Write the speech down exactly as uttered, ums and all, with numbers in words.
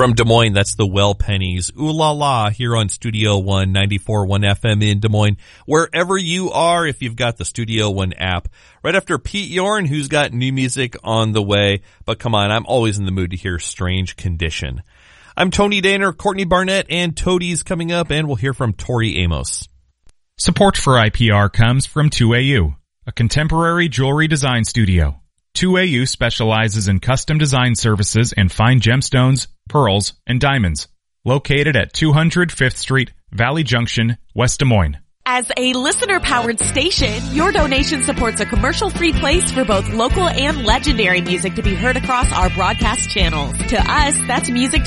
From Des Moines, that's the Well Pennies. Ooh La La here on Studio One, ninety-four point one F M in Des Moines. Wherever you are, if you've got the Studio One app. Right after Pete Yorn, who's got new music on the way. But come on, I'm always in the mood to hear Strange Condition. I'm Tony Danner, Courtney Barnett, and Toadie's coming up, and we'll hear from Tori Amos. Support for I P R comes from two A U, a contemporary jewelry design studio. two A U specializes in custom design services and fine gemstones, pearls, and diamonds. Located at two hundred Fifth Street, Valley Junction, West Des Moines. As a listener-powered station, your donation supports a commercial-free place for both local and legendary music to be heard across our broadcast channels. To us, that's music